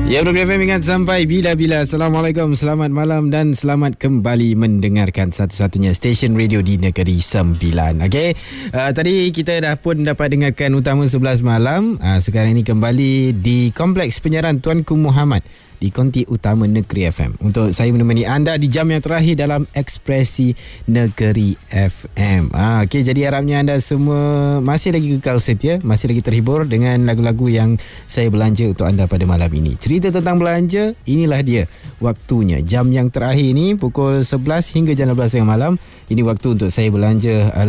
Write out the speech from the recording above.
Ya, Bro FM ingat sampai bila-bila. Assalamualaikum, selamat malam dan selamat kembali mendengarkan satu-satunya stesen radio di Negeri Sembilan. Okey, tadi kita dah pun dapat dengarkan Utama 11 malam. Sekarang ini kembali di Kompleks Penyiaran Tuanku Muhammad di Konti Utama Negeri FM untuk saya menemani anda di jam yang terakhir dalam Ekspresi Negeri FM. Okey, jadi harapnya anda semua masih lagi kekal setia, masih lagi terhibur dengan lagu-lagu yang saya belanja untuk anda pada malam ini. Cerita tentang belanja, inilah dia waktunya. Jam yang terakhir ini pukul 11 hingga jam 12 malam. Ini waktu untuk saya belanja